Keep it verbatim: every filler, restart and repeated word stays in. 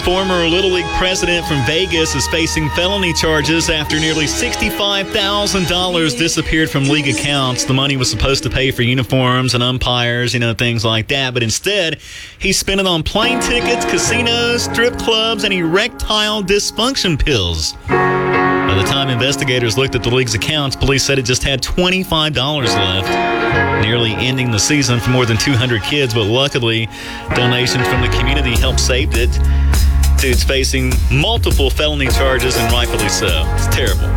former Little League president from Vegas is facing felony charges after nearly sixty-five thousand dollars disappeared from league accounts. The money was supposed to pay for uniforms and umpires, you know, things like that. But instead, he spent it on plane tickets, casinos, strip clubs, and erectile dysfunction pills. By the time investigators looked at the league's accounts, police said it just had twenty-five dollars left, nearly ending the season for more than two hundred kids. But luckily, donations from the community helped save it. Dude's facing multiple felony charges, and rightfully so. It's terrible.